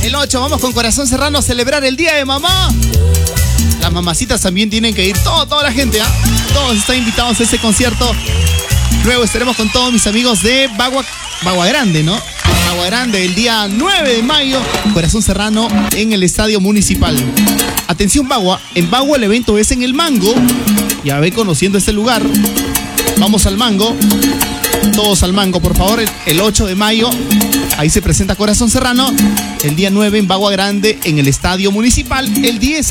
El 8, vamos con Corazón Serrano a celebrar el Día de Mamá. Las mamacitas también tienen que ir, toda la gente, ¿eh? Todos están invitados a ese concierto. Luego estaremos con todos mis amigos de Bagua Grande, ¿no? Bagua Grande, el día 9 de mayo, Corazón Serrano en el Estadio Municipal. Atención Bagua, en Bagua el evento es en el Mango. Ya ve conociendo este lugar. Vamos al Mango. Todos al Mango, por favor, el 8 de mayo. Ahí se presenta Corazón Serrano. El día 9 en Bagua Grande en el Estadio Municipal. El 10